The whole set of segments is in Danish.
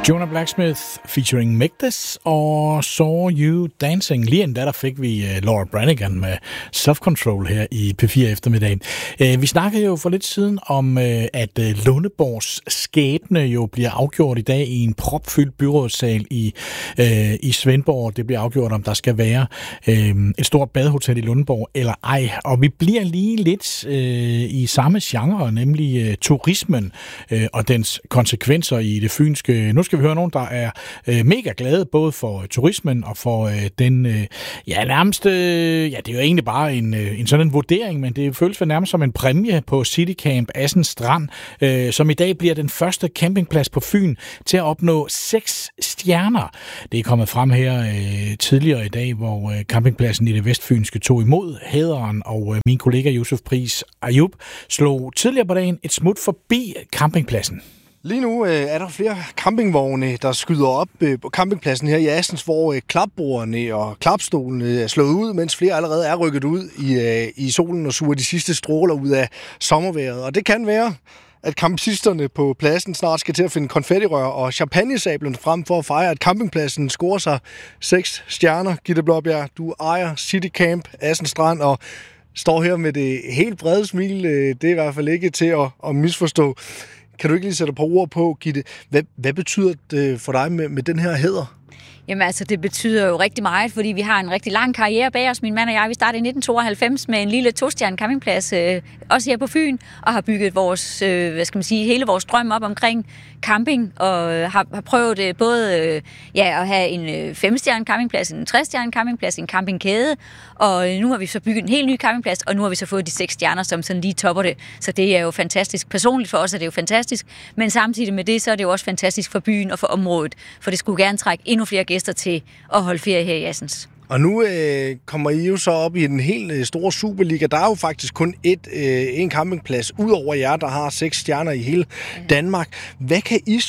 Jonah Blacksmith featuring Migdis og Saw You Dancing. Lige inden der fik vi Laura Branigan med Self-Control her i P4 eftermiddagen. Vi snakkede jo for lidt siden om, at Lundeborgs skæbne jo bliver afgjort i dag i en propfyldt byrådssal i Svendborg. Det bliver afgjort, om der skal være et stort badehotel i Lundeborg eller ej. Og vi bliver lige lidt i samme genre, nemlig turismen og dens konsekvenser i det fynske. Nu skal vi høre nogen, der er mega glade, både for turismen og for den, nærmest, det er jo egentlig bare en sådan en vurdering, men det føles nærmest som en præmie på Citycamp Assens Strand, som i dag bliver den første campingplads på Fyn til at opnå 6 stjerner. Det er kommet frem her tidligere i dag, hvor campingpladsen i det vestfynske tog imod hæderen, og min kollega Yusuf Pris Ayub slog tidligere på dagen et smut forbi campingpladsen. Lige nu er der flere campingvogne, der skyder op på campingpladsen her i Assens, hvor klapbordene og klapstolene er slået ud, mens flere allerede er rykket ud i solen og suger de sidste stråler ud af sommervejret. Og det kan være, at campisterne på pladsen snart skal til at finde konfettirør og champagnesablen frem for at fejre, at campingpladsen scorer sig 6 stjerner. Gitte Blåbjerg, du ejer Citycamp Assens Strand og står her med det helt brede smil. Det er i hvert fald ikke til at misforstå. Kan du ikke lige sætte et par ord på, Gitte? Hvad betyder det for dig med den her hæder? Jamen altså, det betyder jo rigtig meget, fordi vi har en rigtig lang karriere bag os. Min mand og jeg, vi startede i 1992 med en lille 2-stjerne campingplads, også her på Fyn, og har bygget vores, hele vores drøm op omkring camping, og har prøvet både at have en 5-stjerne campingplads, en 3-stjerne campingplads, en campingkæde, og nu har vi så bygget en helt ny campingplads, og nu har vi så fået de 6 stjerner, som sådan lige topper det. Så det er jo fantastisk. Personligt for os er det jo fantastisk, men samtidig med det, så er det jo også fantastisk for byen og for området, for det skulle gerne trække endnu flere gæster til at holde ferie her i Assens. Og nu kommer I jo så op i den helt store Superliga. Der er jo faktisk kun en campingplads ud over jer, der har 6 stjerner i hele Danmark. Hvad kan I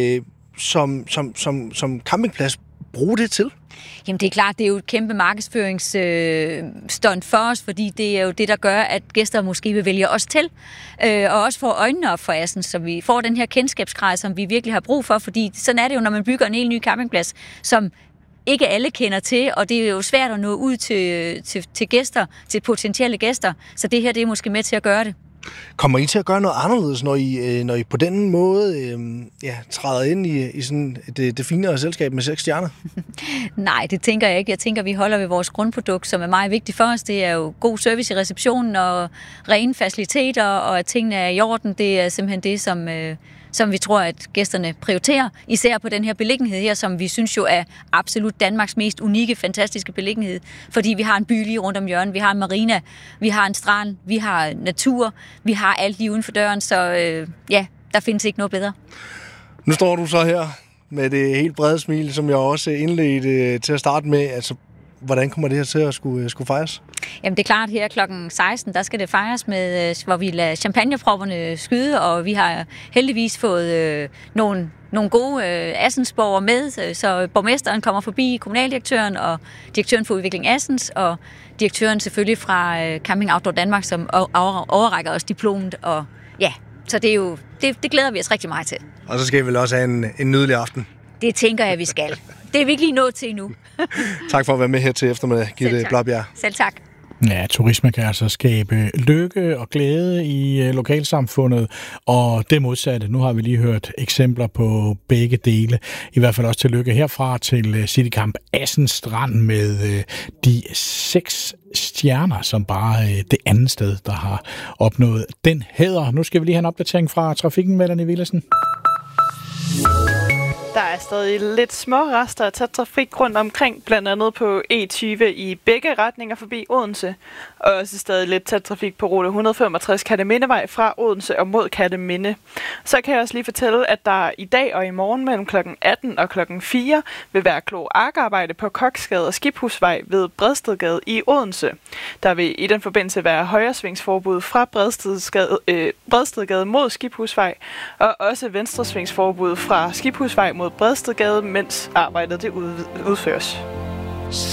som campingplads bruge det til? Jamen det er klart, det er jo et kæmpe markedsføringsstunt for os, fordi det er jo det, der gør, at gæster måske vil vælge os til, og også får øjnene op for Assens, så vi får den her kendskabsgrad, som vi virkelig har brug for, fordi sådan er det jo, når man bygger en helt ny campingplads, som ikke alle kender til, og det er jo svært at nå ud til gæster, til potentielle gæster, så det her det er måske med til at gøre det. Kommer I til at gøre noget anderledes, når I på den måde træder ind i sådan det finere selskab med 6 stjerner? Nej, det tænker jeg ikke. Jeg tænker, vi holder ved vores grundprodukt, som er meget vigtigt for os. Det er jo god service i receptionen og rene faciliteter, og at tingene er i orden. Det er simpelthen det, som vi tror, at gæsterne prioriterer. Især på den her beliggenhed her, som vi synes jo er absolut Danmarks mest unikke, fantastiske beliggenhed. Fordi vi har en by lige rundt om hjørnet, vi har en marina, vi har en strand, vi har natur, vi har alt lige uden for døren, så der findes ikke noget bedre. Nu står du så her med det helt brede smil, som jeg også indledte til at starte med. Altså, hvordan kommer det her til at skulle fejres? Jamen det er klart, her klokken 16, der skal det fejres med, hvor vi lader champagnepropperne skyde, og vi har heldigvis fået nogle gode Assensborgere med, så borgmesteren kommer forbi, kommunaldirektøren og direktøren for Udvikling Assens, og direktøren selvfølgelig fra Camping Outdoor Danmark, som overrækker os diplomet, og så det er jo, det glæder vi os rigtig meget til. Og så skal vi vel også have en nydelig aften. Det tænker jeg, vi skal. Det er vi ikke lige nået til endnu. Tak for at være med her til eftermiddag, Gitte Blåbjerg. Selv tak. Ja, turisme kan altså skabe lykke og glæde i lokalsamfundet, og det modsatte. Nu har vi lige hørt eksempler på begge dele. I hvert fald også til lykke herfra til Citycamp Assens Strand med de 6 stjerner, som bare det andet sted, der har opnået den hæder. Nu skal vi lige have en opdatering fra trafikken med Anne Villadsen. Der er stadig lidt små rester af tæt trafik rundt omkring, blandt andet på E20 i begge retninger forbi Odense, og også stadig lidt tæt trafik på rute 165 Kattemindevej fra Odense og mod Katteminde. Så kan jeg også lige fortælle, at der i dag og i morgen mellem kl. 18 og kl. 4 vil være kloakarbejde på Koksgade og Skiphusvej ved Bredstedgade i Odense. Der vil i den forbindelse være højresvingsforbud fra Bredstedgade mod Skiphusvej, og også venstresvingsforbud fra Skiphusvej mod Bredstedgade, mens arbejdet det udføres.